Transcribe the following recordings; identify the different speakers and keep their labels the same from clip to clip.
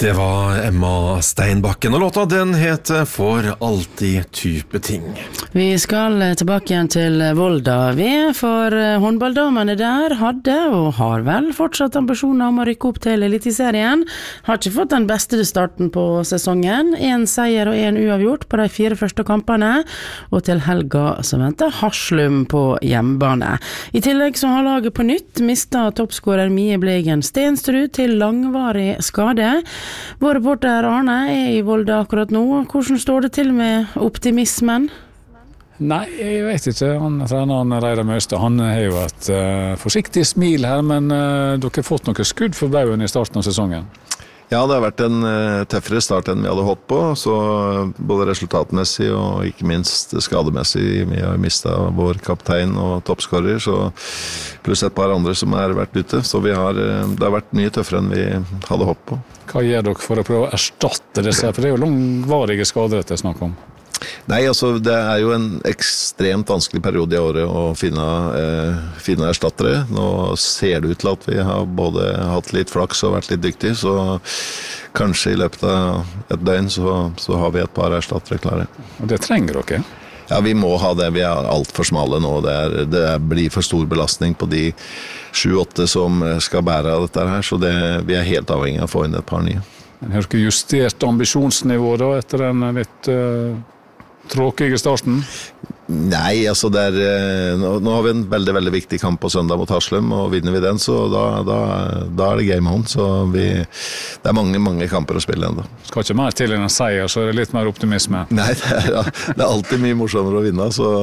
Speaker 1: Det var Emma Steinbakken, og låta den heter For alltid type ting.
Speaker 2: Vi skal tilbake igjen til Volda, for håndballdamene der hadde og har vel fortsatt ambisjoner om å rykke opp til Eliteserien. Har ikke fått den beste starten på sesongen. 1 seier og 1 uavgjort på de 4 første kampene, og til helga så venter Haslum på hjemmebane. I tillegg så har laget på nytt mistet toppskårer Mie Blegen Stensrud til langvarig skade. Vår reporter Arne i Volda akkurat nå. Hvordan står det til med optimismen?
Speaker 3: Nei, jeg vet ikke. Treneren Reidar Møstad, han har jo et forsiktig smil her, men dere har fått noe skudd for baugen i starten av sesongen.
Speaker 4: Ja, det har vært en tøffere start enn vi hadde håpet på, så både resultatmessig og ikke minst skademessig. Vi har mistet vår kaptein og toppskårer, pluss et par andre som har vært ute, så det har vært mye tøffere enn vi hadde håpet på.
Speaker 3: Hva gjør dere for å prøve å erstatte disse, for det er jo langvarige skader det er snakk om?
Speaker 4: Nei, altså det er jo en ekstremt vanskelig periode i året å finne erstattere. Nå ser det ut til at vi har både hatt litt flaks og vært litt dyktige, så kanskje i løpet av et døgn så har vi et par erstattere klare.
Speaker 3: Og det trenger dere?
Speaker 4: Ja, vi må ha det. Vi er alt for smale nå. Det blir for stor belastning på de 7-8 som skal bære av dette her, så vi er helt avhengig av å få inn et par nye.
Speaker 3: Men har dere justert ambisjonsnivå da, etter en litt tråkige starten?
Speaker 4: Nei, altså nå har vi en veldig, veldig viktig kamp på søndag mot Haslum, og vinner vi den, så da er det game on. Så det er mange kamper å spille enda.
Speaker 3: Skal ikke mer til enn en seier, så er det litt mer optimisme?
Speaker 4: Nei, det er alltid mye morsommere å vinne, så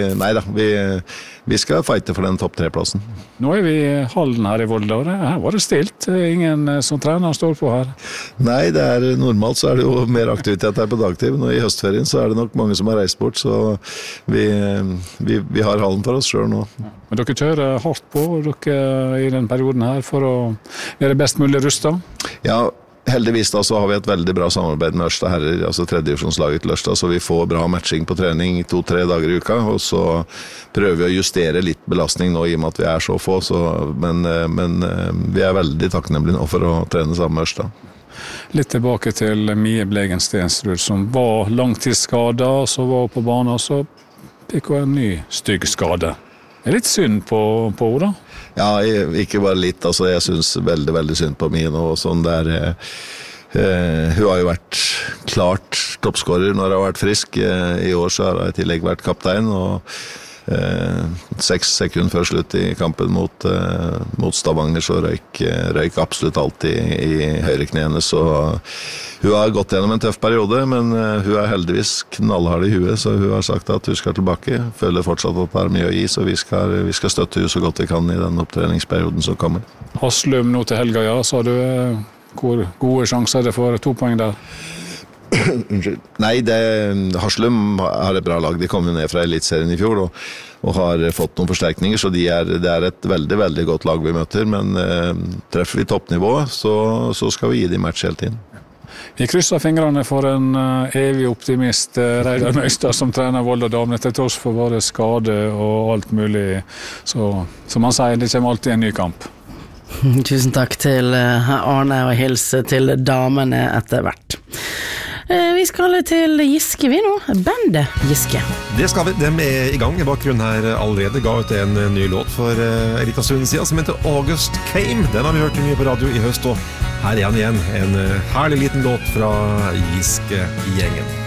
Speaker 4: vi skal fighte for den topp 3-plassen.
Speaker 3: Nå er vi i hallen her i Volda, og her var det stilt. Ingen som trener står på her.
Speaker 4: Nei, normalt så er det jo mer aktivitet her på dagtid, og i høstferien så er det nok mange som har reist bort, så vi har hallen for oss selv nå.
Speaker 3: Men dere kjører hardt på i den perioden her for å gjøre best mulig rustet?
Speaker 4: Ja, heldigvis da så har vi et veldig bra samarbeid med Ørsta herrer, altså 3. divisjonslaget til Ørsta, så vi får bra matching på trening 2-3 dager i uka, og så prøver vi å justere litt belastning nå i og med at vi er så få, men vi er veldig takknemlige nå for å trene sammen med Ørsta.
Speaker 3: Litt tilbake til Mie Blegen Stensrud, som var langtidsskadet, så var på banen, og så fikk hun en ny stygg skade. Det er litt synd på henne da?
Speaker 4: Ja, ikke bare litt, altså jeg synes veldig, veldig synd på Mie nå, og sånn der, hun har jo vært klart toppskårer når hun har vært frisk. I år så har hun i tillegg vært kaptein, og 6 sekunder før slutt i kampen mot Stavanger så røyk absolutt alltid i høyre knene, så hun har gått gjennom en tøff periode, men hun er heldigvis knallhard i huet, så hun har sagt at hun skal tilbake. Føler fortsatt at det er mye å gi, så vi skal støtte henne så godt vi kan i den opptreningsperioden som kommer.
Speaker 3: Haslum nå til helga, ja, sa du hvor gode sjanser er det for 2 poeng der?
Speaker 4: Nei, Haslum har et bra lag. De kom jo ned fra Elitserien i fjor og har fått noen forsterkninger, så det er et veldig, veldig godt lag vi møter, men treffer vi toppnivået, så skal vi gi dem match hele tiden.
Speaker 3: Vi krysser fingrene for en evig optimist Reidar Møstad som trener Volda damene til tross for både skade og alt mulig, så som han sier, det kommer alltid en ny kamp.
Speaker 2: Tusen takk til Arne, og hilse til damene etter hvert. Vi skal til Giske vi nå, bandet Giske.
Speaker 1: Det skal vi, de er i gang i bakgrunnen her allerede, ga ut en ny låt for en liten stund siden som heter August Came. Den har vi hørt mye på radio i høst, og her er han igjen, en herlig liten låt fra Giske-gjengen.